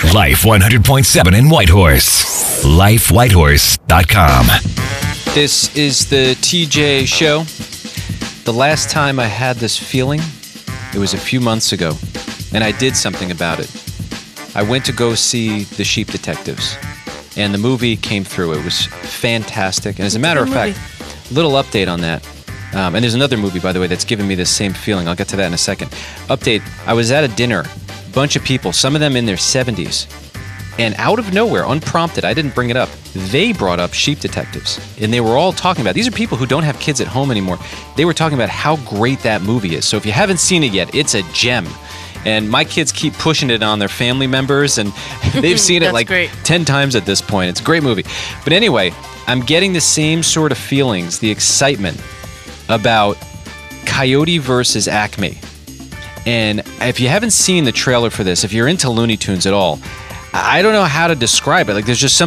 Life 100.7 in Whitehorse. LifeWhitehorse.com. This is the TJ Show. The last time I had this feeling, it was a few months ago, and I did something about it. I went to go see The Sheep Detectives, and the movie came through. It was fantastic. And as a matter of fact, little update on that. And there's another movie, by the way, that's given me the same feeling. I'll get to that in a second. Update, I was at a dinner, bunch of people, some of them in their 70s. And out of nowhere, unprompted, I didn't bring it up, they brought up Sheep Detectives. And they were all talking about, these are people who don't have kids at home anymore. They were talking about how great that movie is. So if you haven't seen it yet, it's a gem. And my kids keep pushing it on their family members, and they've seen it like great. 10 times at this point. It's a great movie. But anyway, I'm getting the same sort of feelings, the excitement about Coyote versus Acme. And if you haven't seen the trailer for this, if you're into Looney Tunes at all, I don't know how to describe it. Like, there's just